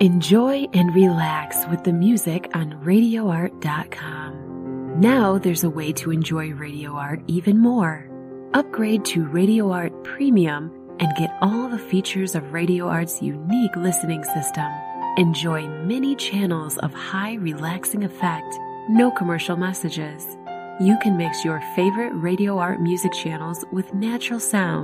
Enjoy and relax with the music on RadioArt.com. Now there's a way to enjoy Radio Art even more. Upgrade to Radio Art Premium and get all the features of Radio Art's unique listening system. Enjoy many channels of high relaxing effect, no commercial messages. You can mix your favorite Radio Art music channels with natural sound